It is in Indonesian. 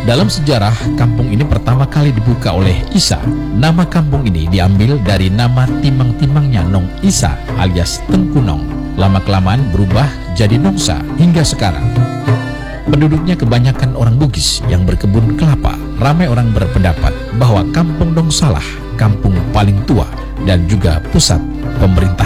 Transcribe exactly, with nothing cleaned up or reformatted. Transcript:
Dalam sejarah, kampung ini pertama kali dibuka oleh Isa. Nama kampung ini diambil dari nama timang-timangnya Nong Isa alias Tengku Nong. Lama-kelamaan berubah jadi Nongsa hingga sekarang. Penduduknya kebanyakan orang Bugis yang berkebun kelapa. Ramai orang berpendapat bahwa kampung Dongsalah kampung paling tua dan juga pusat pemerintahan.